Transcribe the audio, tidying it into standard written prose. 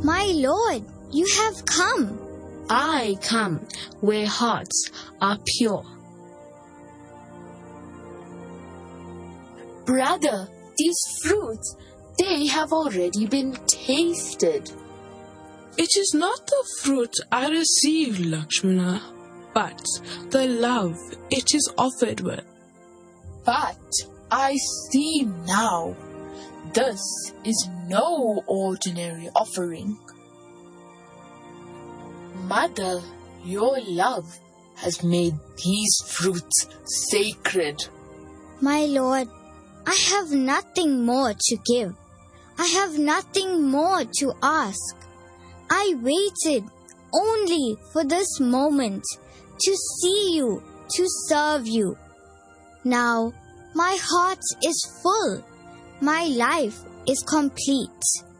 My Lord, you have come. I come where hearts are pure. Brother, these fruits, they have already been tasted. It is not the fruit I receive, Lakshmana, but the love it is offered with. But I see now, this is no ordinary offering. Mother, your love has made these fruits sacred. My Lord, I have nothing more to give. I have nothing more to ask. I waited only for this moment to see you, to serve you. Now, my heart is full. My life is complete.